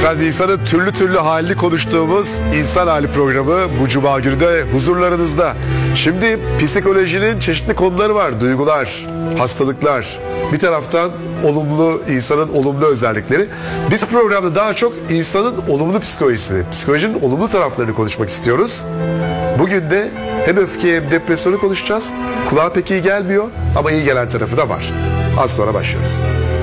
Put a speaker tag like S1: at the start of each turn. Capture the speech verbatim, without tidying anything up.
S1: Efendim insanın türlü türlü halini konuştuğumuz İnsan Hali programı bu cuma günü de huzurlarınızda. Şimdi psikolojinin çeşitli konuları var. Duygular, hastalıklar, bir taraftan olumlu, insanın olumlu özellikleri. Biz programda daha çok insanın olumlu psikolojisini, psikolojinin olumlu taraflarını konuşmak istiyoruz. Bugün de hem öfke hem depresyonu konuşacağız. Kulağa pek iyi gelmiyor ama iyi gelen tarafı da var. Az sonra başlıyoruz.